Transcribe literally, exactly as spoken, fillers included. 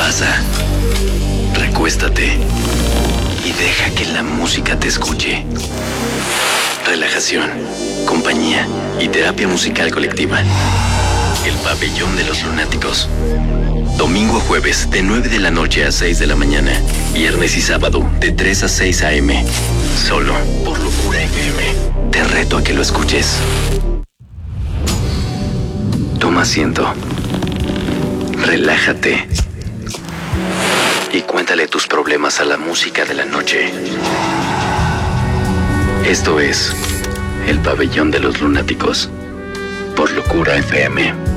pasa. Recuéstate y deja que la música te escuche. Relajación, compañía y terapia musical colectiva. El Pabellón de los Lunáticos. Domingo a jueves de nueve de la noche a seis de la mañana. Viernes y sábado de tres a seis a eme. Solo por Locura F M. Te reto a que lo escuches. Toma asiento. Relájate. Y cuéntale tus problemas a la música de la noche. Esto es El Pabellón de los Lunáticos. Por Locura F M.